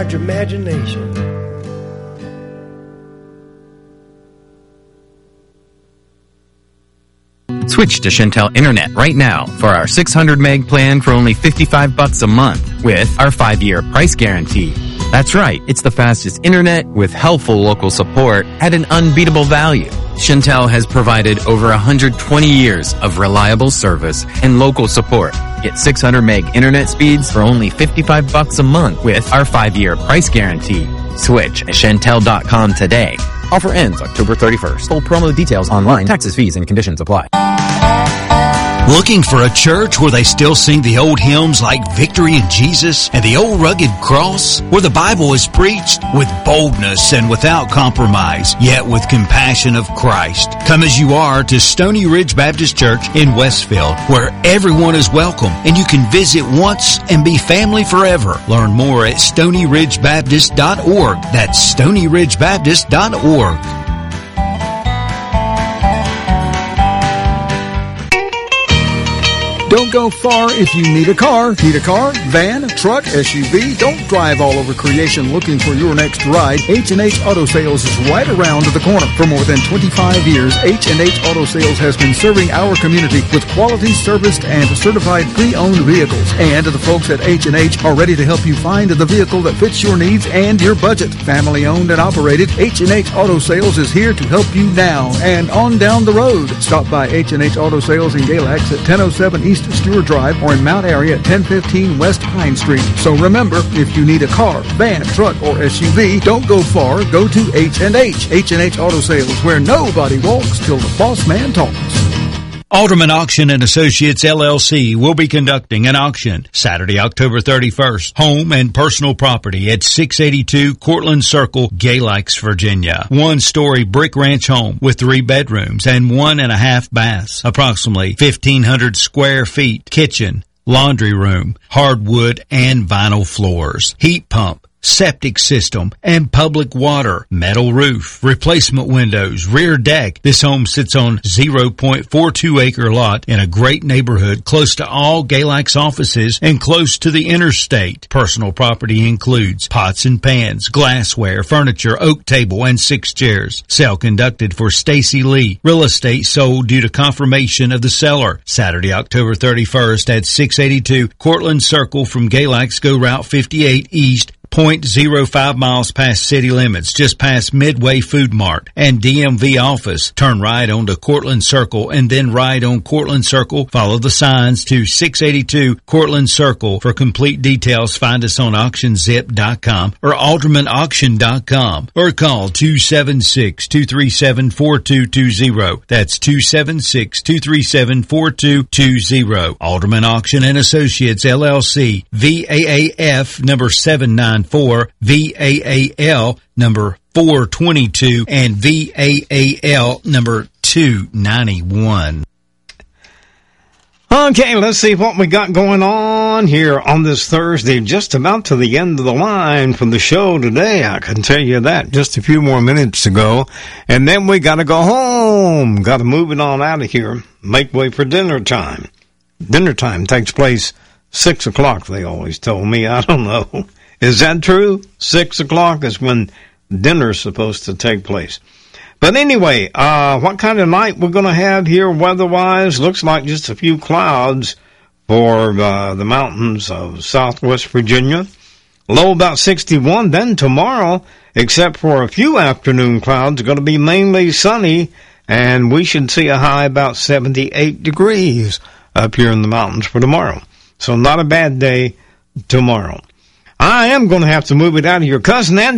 large imagination. Switch to Shentel Internet right now for our 600 meg plan for only $55 a month with our 5-year price guarantee. That's right, it's the fastest internet with helpful local support at an unbeatable value. Shentel has provided over 120 years of reliable service and local support. Get 600 meg internet speeds for only $55 a month with our 5-year price guarantee. Switch at Shentel.com today. Offer ends October 31st. Full promo details online. Taxes, fees, and conditions apply. Looking for a church where they still sing the old hymns like Victory in Jesus and the old rugged cross? Where the Bible is preached with boldness and without compromise, yet with compassion of Christ. Come as you are to Stony Ridge Baptist Church in Westfield, where everyone is welcome and you can visit once and be family forever. Learn more at StonyRidgeBaptist.org. That's StonyRidgeBaptist.org. Don't go far if you need a car. Need a car, van, truck, SUV? Don't drive all over creation looking for your next ride. H&H Auto Sales is right around the corner. For more than 25 years, H&H Auto Sales has been serving our community with quality serviced and certified pre-owned vehicles. And the folks at H&H are ready to help you find the vehicle that fits your needs and your budget. Family owned and operated, H&H Auto Sales is here to help you now and on down the road. Stop by H&H Auto Sales in Galax at 1007 East Stewart Drive or in Mount Airy at 1015 West Pine Street. So remember, if you need a car, van, truck, or SUV, don't go far. Go to H&H. H&H Auto Sales, where nobody walks till the boss man talks. Alderman Auction and Associates LLC will be conducting an auction Saturday, October 31st. Home and personal property at 682 Cortland Circle, Galax, Virginia. 1-story brick ranch home with 3 bedrooms and 1.5 baths. Approximately 1,500 square feet. Kitchen, laundry room, hardwood and vinyl floors. Heat pump, septic system, and public water, metal roof, replacement windows, rear deck. This home sits on 0.42 acre lot in a great neighborhood close to all Galax offices and close to the interstate. Personal property includes pots and pans, glassware, furniture, oak table, and 6 chairs. Sale conducted for Stacy Lee. Real estate sold due to confirmation of the seller. Saturday, October 31st at 682 Cortland Circle from Galax. Go Route 58 East, 0.05 miles past city limits, just past Midway Food Mart and DMV office. Turn right onto Cortland Circle and then right on Cortland Circle. Follow the signs to 682 Cortland Circle. For complete details, find us on auctionzip.com or aldermanauction.com or call 276-237-4220. That's 276-237-4220. Alderman Auction and Associates LLC, VAAF number 794, VAAL number 422, and VAAL number 291. Okay, let's see what we got going on here on this Thursday. Just about to the end of the line from the show today. I can tell you that just a few more minutes ago. And then we got to go home. Got to move it on out of here. Make way for dinner time. Dinner time takes place 6 o'clock, they always told me. I don't know. Is that true? 6 o'clock is when dinner's supposed to take place. But anyway, what kind of night we're going to have here weather-wise? Looks like just a few clouds for the mountains of southwest Virginia. Low about 61. Then tomorrow, except for a few afternoon clouds, going to be mainly sunny, and we should see a high about 78 degrees up here in the mountains for tomorrow. So not a bad day tomorrow. I am going to have to move it out of your cousin Andy.